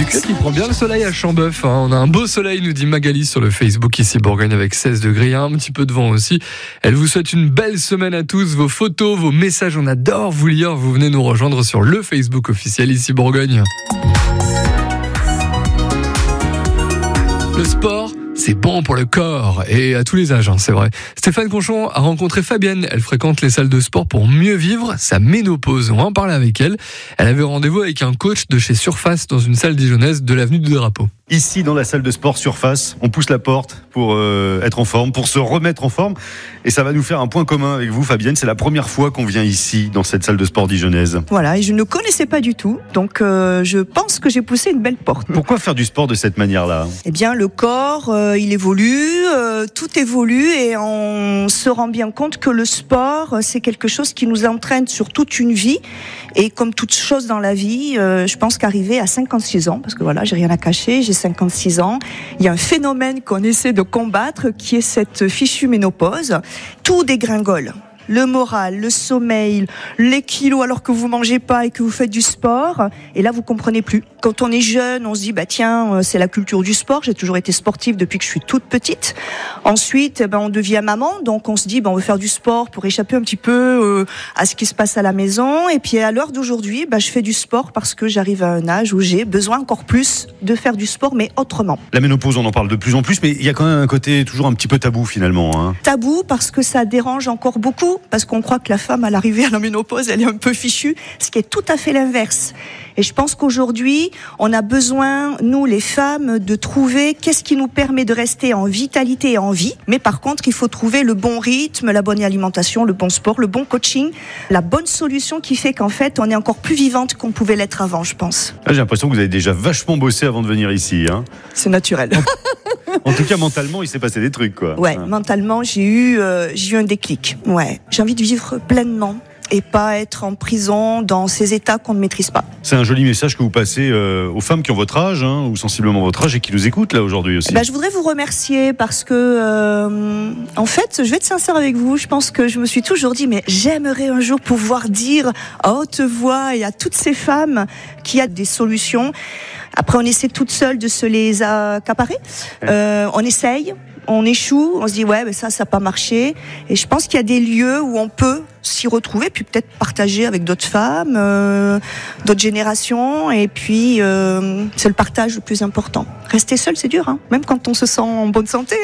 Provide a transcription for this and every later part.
luxe. Il prend bien le soleil à Chambeuf. On a un beau soleil, nous dit Magali sur le Facebook ici Bourgogne avec 16 degrés, un petit peu de vent aussi. Elle vous souhaite une belle semaine à tous. Vos photos, vos messages, on adore vous lire. Vous venez nous rejoindre sur le Facebook officiel ici Bourgogne. Le sport, c'est bon pour le corps et à tous les âges, c'est vrai. Stéphane Conchon a rencontré Fabienne. Elle fréquente les salles de sport pour mieux vivre sa ménopause. On va en parler avec elle. Elle avait rendez-vous avec un coach de chez Surface dans une salle dijonnaise de l'avenue du Drapeau. Ici, dans la salle de sport Surface, on pousse la porte pour être en forme, pour se remettre en forme. Et ça va nous faire un point commun avec vous, Fabienne. C'est la première fois qu'on vient ici, dans cette salle de sport dijonnaise. Voilà, et je ne connaissais pas du tout. Donc, je pense que j'ai poussé une belle porte. Pourquoi faire du sport de cette manière-là ? Eh bien, le corps, il évolue, tout évolue et on se rend bien compte que le sport, c'est quelque chose qui nous entraîne sur toute une vie. Et comme toute chose dans la vie, je pense qu'arriver à 56 ans, parce que voilà, j'ai rien à cacher, j'ai 56 ans, il y a un phénomène qu'on essaie de combattre qui est cette fichue ménopause. Tout dégringole. Le moral, le sommeil, les kilos alors que vous mangez pas et que vous faites du sport. Et là, vous comprenez plus. Quand on est jeune, on se dit, tiens, c'est la culture du sport. J'ai toujours été sportive depuis que je suis toute petite. Ensuite, on devient maman. Donc, on se dit, on veut faire du sport pour échapper un petit peu à ce qui se passe à la maison. Et puis, à l'heure d'aujourd'hui, je fais du sport parce que j'arrive à un âge où j'ai besoin encore plus de faire du sport, mais autrement. La ménopause, on en parle de plus en plus, mais il y a quand même un côté toujours un petit peu tabou, finalement. Tabou parce que ça dérange encore beaucoup. Parce qu'on croit que la femme, à l'arrivée à la ménopause, elle est un peu fichue, ce qui est tout à fait l'inverse. Et je pense qu'aujourd'hui, on a besoin, nous les femmes, de trouver qu'est-ce qui nous permet de rester en vitalité et en vie. Mais par contre, il faut trouver le bon rythme, la bonne alimentation, le bon sport, le bon coaching, la bonne solution qui fait qu'en fait, on est encore plus vivante qu'on pouvait l'être avant, je pense. J'ai l'impression que vous avez déjà vachement bossé avant de venir ici. C'est naturel. En tout cas, mentalement, il s'est passé des trucs, quoi. Ouais, mentalement, j'ai eu un déclic. Ouais, j'ai envie de vivre pleinement et pas être en prison dans ces états qu'on ne maîtrise pas. C'est un joli message que vous passez aux femmes qui ont votre âge, ou sensiblement votre âge, et qui nous écoutent là aujourd'hui aussi. Je voudrais vous remercier parce que, en fait, je vais être sincère avec vous, je pense que je me suis toujours dit, mais j'aimerais un jour pouvoir dire à haute voix et à toutes ces femmes qu'il y a des solutions. Après, on essaie toute seule de se les accaparer. On essaye, on échoue, on se dit ça n'a pas marché. Et je pense qu'il y a des lieux où on peut s'y retrouver, puis peut-être partager avec d'autres femmes, d'autres générations. Et puis, c'est le partage le plus important. Rester seul, c'est dur, même quand on se sent en bonne santé.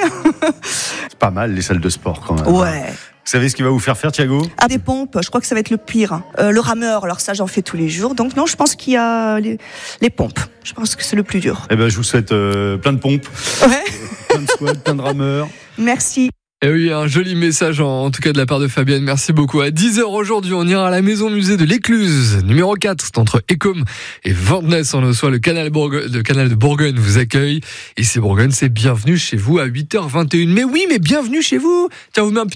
C'est pas mal les salles de sport quand même. Ouais. Vous savez ce qu'il va vous faire, Thiago ? Des pompes, je crois que ça va être le pire. Le rameur, alors ça j'en fais tous les jours. Donc non, je pense qu'il y a les pompes. Je pense que c'est le plus dur. Je vous souhaite plein de pompes, plein de squats, plein de rameurs. Merci. Et oui, un joli message en tout cas de la part de Fabienne. Merci beaucoup. À 10h aujourd'hui, on ira à la maison musée de l'Écluse, numéro 4. C'est entre Écôme et Vandenesse en Haute-Soie. Le canal de Bourgogne vous accueille. Et c'est Bourgogne, c'est bienvenue chez vous à 8h21. Mais oui, mais bienvenue chez vous. Tiens, on vous met un